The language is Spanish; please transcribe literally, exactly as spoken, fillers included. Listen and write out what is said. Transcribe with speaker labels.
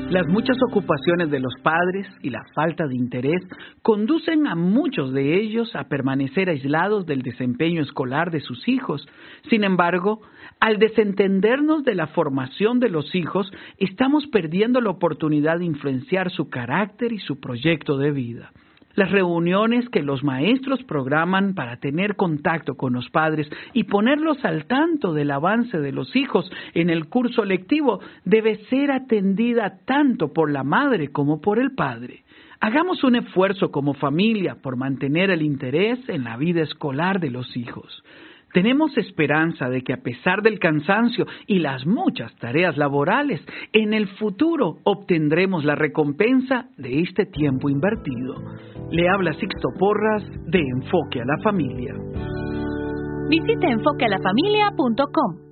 Speaker 1: Las muchas ocupaciones de los padres y la falta de interés conducen a muchos de ellos a permanecer aislados del desempeño escolar de sus hijos. Sin embargo, al desentendernos de la formación de los hijos, estamos perdiendo la oportunidad de influenciar su carácter y su proyecto de vida. Las reuniones que los maestros programan para tener contacto con los padres y ponerlos al tanto del avance de los hijos en el curso lectivo debe ser atendida tanto por la madre como por el padre. Hagamos un esfuerzo como familia por mantener el interés en la vida escolar de los hijos. Tenemos esperanza de que a pesar del cansancio y las muchas tareas laborales, en el futuro obtendremos la recompensa de este tiempo invertido. Le habla Sixto Porras de Enfoque a la Familia.
Speaker 2: Visite enfoque a la familia punto com.